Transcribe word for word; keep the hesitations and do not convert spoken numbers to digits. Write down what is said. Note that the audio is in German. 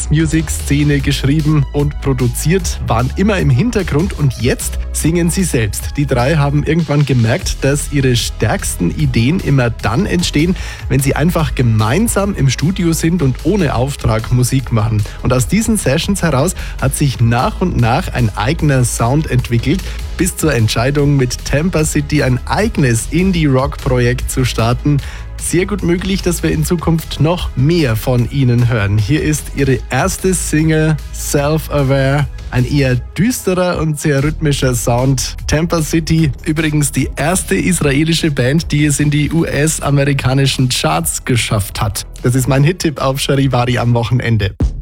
Dance-Music-Szene geschrieben und produziert, waren immer im Hintergrund und jetzt singen sie selbst. Die drei haben irgendwann gemerkt, dass ihre stärksten Ideen immer dann entstehen, wenn sie einfach gemeinsam im Studio sind und ohne Auftrag Musik machen. Und aus diesen Sessions heraus hat sich nach und nach ein eigener Sound entwickelt, bis zur Entscheidung, mit Tampa City ein eigenes Indie-Rock-Projekt zu starten. Sehr gut möglich, dass wir in Zukunft noch mehr von ihnen hören. Hier ist ihre erste Single Self-Aware. Ein eher düsterer und sehr rhythmischer Sound. Tampa City, übrigens die erste israelische Band, die es in die U S-amerikanischen Charts geschafft hat. Das ist mein Hit-Tipp auf Charivari am Wochenende.